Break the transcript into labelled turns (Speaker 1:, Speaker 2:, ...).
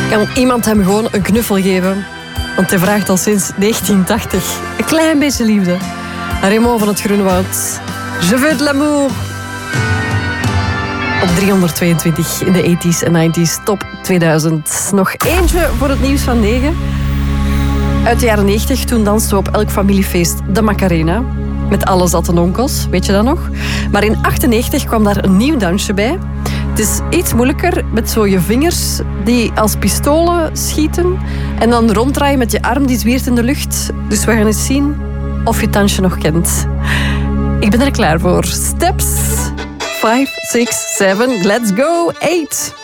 Speaker 1: Kan iemand hem gewoon een knuffel geven? Want hij vraagt al sinds 1980 een klein beetje liefde. Raymond van het Groenewoud. Je veux de l'amour. Op 322 in de 80s en 90s. Top 2000. Nog eentje voor het nieuws van 9. Uit de jaren 90, toen dansten we op elk familiefeest de Macarena. Met alle zatte onkels, weet je dat nog? Maar in 98 kwam daar een nieuw dansje bij. Het is iets moeilijker met zo je vingers die als pistolen schieten. En dan ronddraaien met je arm die zwiert in de lucht. Dus we gaan eens zien of je het dansje nog kent. Ik ben er klaar voor. Steps 5, 6, 7, let's go, 8.